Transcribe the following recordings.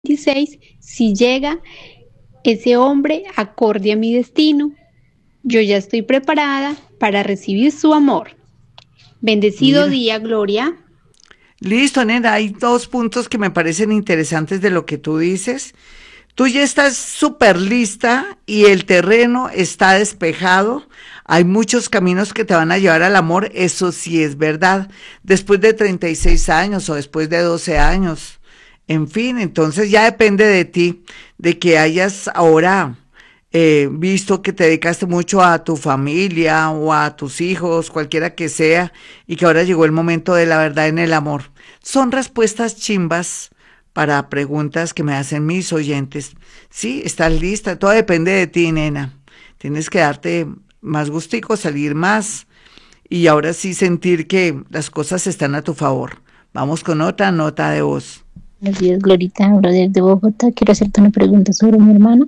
26 si llega ese hombre acorde a mi destino. Yo ya estoy preparada para recibir su amor. Bendecido Mira. día, Gloria. Listo, nena, hay dos puntos que me parecen interesantes de lo que tú dices. Tú ya estás súper lista y el terreno está despejado. Hay muchos caminos que te van a llevar al amor, eso sí es verdad. Después de 36 años o después de 12 años. En fin, entonces ya depende de ti, de que hayas ahora visto que te dedicaste mucho a tu familia o a tus hijos, cualquiera que sea, y que ahora llegó el momento de la verdad en el amor. Son respuestas chimbas para preguntas que me hacen mis oyentes. Sí, estás lista, todo depende de ti, nena. Tienes que darte más gustico, salir más y ahora sí sentir que las cosas están a tu favor. Vamos con otra nota de voz. Buenos días, Glorita, hablo desde Bogotá. Quiero hacerte una pregunta sobre mi hermana.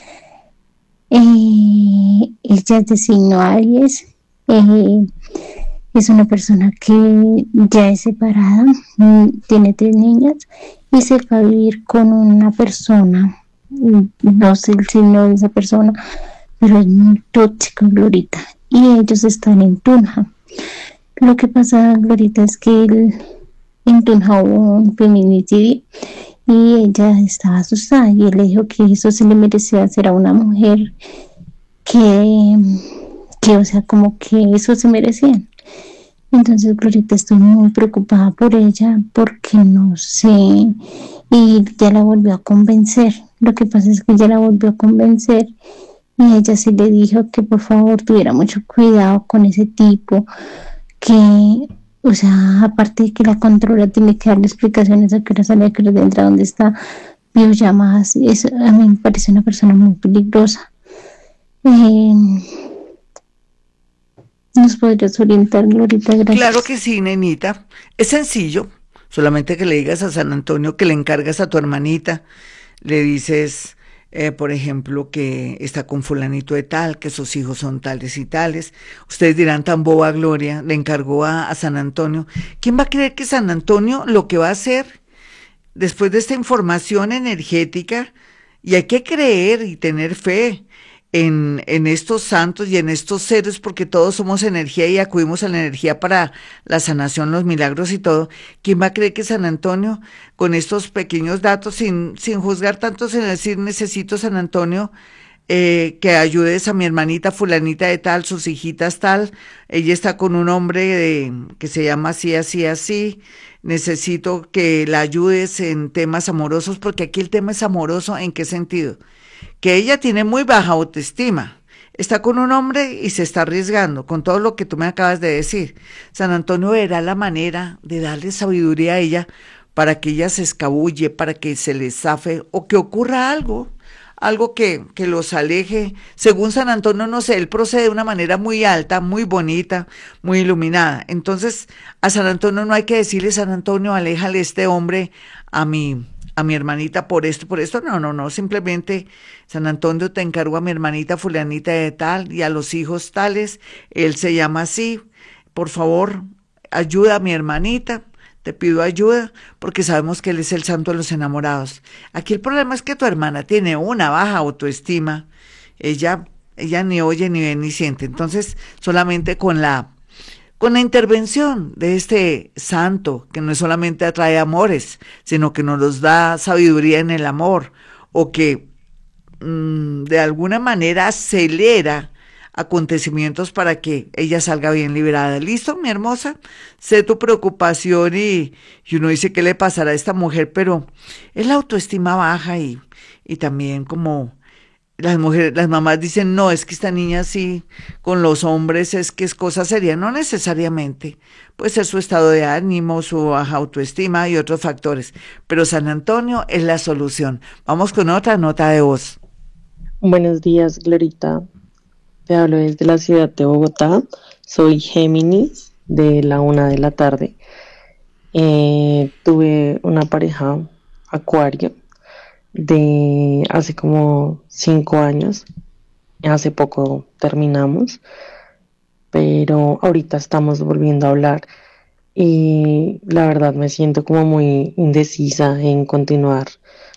Ella es de signo Aries. Eh, es una persona que ya es separada, tiene 3 niñas y se va a vivir con una persona. No sé el signo de esa persona, pero es muy tóxico, Glorita. Y ellos están en Tunja. Lo que pasa, Glorita, es que en Tunja hubo un feminicidio y ella estaba asustada y él le dijo que eso se le merecía hacer a una mujer que, o sea, como que eso se merecía. Entonces, Glorita, estoy muy preocupada por ella porque no sé, y ya la volvió a convencer. Lo que pasa es que ya la volvió a convencer y ella sí le dijo que por favor tuviera mucho cuidado con ese tipo, que, o sea, aparte de que la controla, tiene que darle explicaciones a qué hora sale, a qué hora entra, dónde está, videollamadas. Eso a mí me parece una persona muy peligrosa. Eh, ¿Nos podrías orientar, Glorita? Claro Gracias. que sí, nenita. Es sencillo. Solamente que le digas a San Antonio que le encargas a tu hermanita. Le dices, por ejemplo, que está con fulanito de tal, que sus hijos son tales y tales. Ustedes dirán, tan boba Gloria, le encargó a San Antonio. ¿Quién va a creer que San Antonio lo que va a hacer después de esta información energética? Y hay que creer y tener fe en estos santos y en estos seres, porque todos somos energía y acudimos a la energía para la sanación, los milagros y todo. ¿Quién va a creer que San Antonio, con estos pequeños datos, sin juzgar tanto, sin decir necesito San Antonio, que ayudes a mi hermanita fulanita de tal, sus hijitas tal, ella está con un hombre que se llama así, así, así, necesito que la ayudes en temas amorosos, porque aquí el tema es amoroso, ¿en qué sentido? Que ella tiene muy baja autoestima. Está con un hombre y se está arriesgando con todo lo que tú me acabas de decir. San Antonio verá la manera de darle sabiduría a ella para que ella se escabulle, para que se le zafe o que ocurra algo, algo que los aleje. Según San Antonio, no sé, él procede de una manera muy alta, muy bonita, muy iluminada. Entonces, a San Antonio no hay que decirle, San Antonio, aléjale este hombre a mi hermanita por esto, no, no, no, simplemente San Antonio te encargo a mi hermanita fulanita de tal y a los hijos tales, él se llama así, por favor, ayuda a mi hermanita, te pido ayuda, porque sabemos que él es el santo de los enamorados. Aquí el problema es que tu hermana tiene una baja autoestima, ella ni oye, ni ve, ni siente, entonces solamente con la intervención de este santo, que no solamente atrae amores, sino que nos los da sabiduría en el amor, o que de alguna manera acelera acontecimientos para que ella salga bien liberada. ¿Listo, mi hermosa? Sé tu preocupación y uno dice qué le pasará a esta mujer, pero es la autoestima baja y también como las mujeres, las mamás dicen, no, es que esta niña sí, con los hombres es que es cosa seria, no necesariamente, puede ser su estado de ánimo, su baja autoestima y otros factores, pero San Antonio es la solución. Vamos con otra nota de voz. Buenos días, Glorita. Te hablo desde la ciudad de Bogotá. Soy Géminis de la 1 de la tarde. Tuve una pareja Acuario de hace como 5 años. Hace poco terminamos, pero ahorita estamos volviendo a hablar y la verdad me siento como muy indecisa en continuar.